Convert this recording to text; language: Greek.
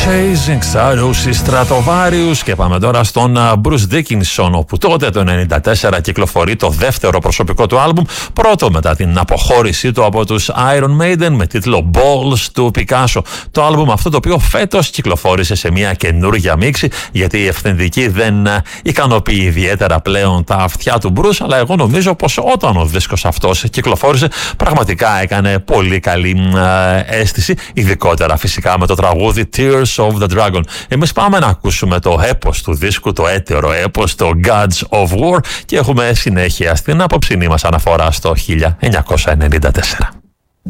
Chasing Shadows, οι Stratovarius, και πάμε τώρα στον Bruce Dickinson, όπου τότε το 1994 κυκλοφορεί το δεύτερο προσωπικό του άλμπουμ, πρώτο μετά την αποχώρησή του από τους Iron Maiden, με τίτλο Balls του Picasso. Το άλμπουμ αυτό, το οποίο φέτος κυκλοφόρησε σε μια καινούργια μίξη, γιατί η αυθεντική δεν ικανοποιεί ιδιαίτερα πλέον τα αυτιά του Bruce, αλλά εγώ νομίζω πως όταν ο δίσκος αυτός κυκλοφόρησε πραγματικά έκανε πολύ καλή αίσθηση, ειδικότερα φυσικά με το τραγούδι Tears of the Dragon. Εμείς πάμε να ακούσουμε το έπος του δίσκου, το έτερο έπος, το Gods of War, και έχουμε συνέχεια στην απόψινή μας αναφορά στο 1994.